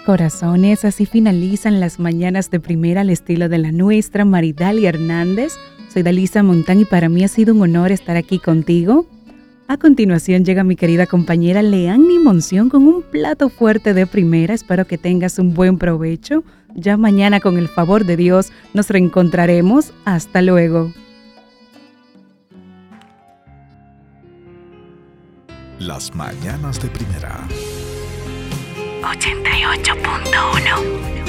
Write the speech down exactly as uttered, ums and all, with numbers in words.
Corazones, así finalizan las mañanas de primera al estilo de la nuestra, Maridalia Hernández. Soy Dalisa Montán y para mí ha sido un honor estar aquí contigo. A continuación llega mi querida compañera Leanny Monción con un plato fuerte de primera. Espero que tengas un buen provecho. Ya mañana, con el favor de Dios, nos reencontraremos. Hasta luego. Las mañanas de primera. ochenta y ocho punto uno